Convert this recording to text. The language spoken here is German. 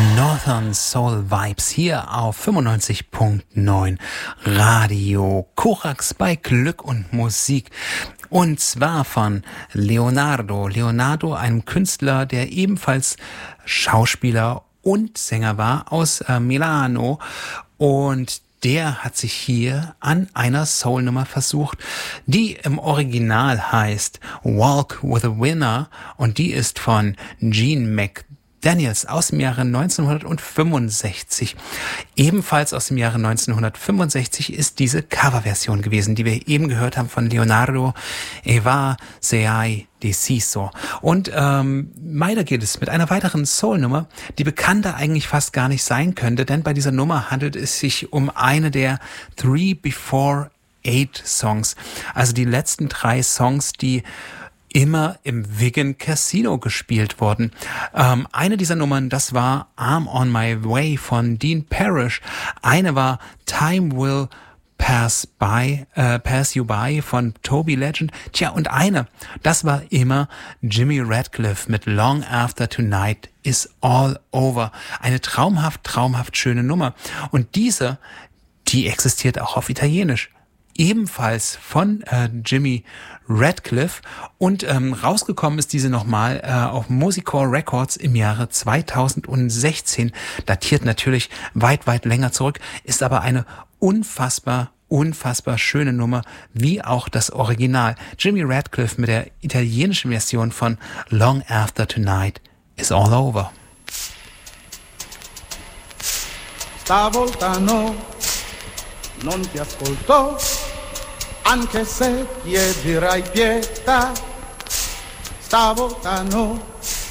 Northern Soul Vibes hier auf 95.9 Radio Korax bei Glück und Musik. Und zwar von Leonardo. Leonardo, einem Künstler, der ebenfalls Schauspieler und Sänger war aus Milano. Und der hat sich hier an einer Soul-Nummer versucht, die im Original heißt Walk with a Winner und die ist von Gene McDaniels aus dem Jahre 1965. Ebenfalls aus dem Jahre 1965 ist diese Coverversion gewesen, die wir eben gehört haben von Leonardo Eva Sei Deciso. Und weiter geht es mit einer weiteren Soul-Nummer, die bekannter eigentlich fast gar nicht sein könnte, denn bei dieser Nummer handelt es sich um eine der 3 Before 8 Songs, also die letzten 3 Songs, die immer im Wigan Casino gespielt wurden. Eine dieser Nummern, das war I'm on My Way von Dean Parrish. Eine war Time Will Pass You By von Toby Legend. Tja, und eine, das war immer Jimmy Radcliffe mit Long After Tonight is All Over. Eine traumhaft schöne Nummer. Und diese, die existiert auch auf Italienisch. Ebenfalls von Jimmy Radcliffe und rausgekommen ist diese nochmal auf Musical Records im Jahre 2016. Datiert natürlich weit länger zurück, ist aber eine unfassbar schöne Nummer, wie auch das Original. Jimmy Radcliffe mit der italienischen Version von Long After Tonight is All Over. Stavolta no, non ti ascolto, anche se chiederai pietà. Stavolta no,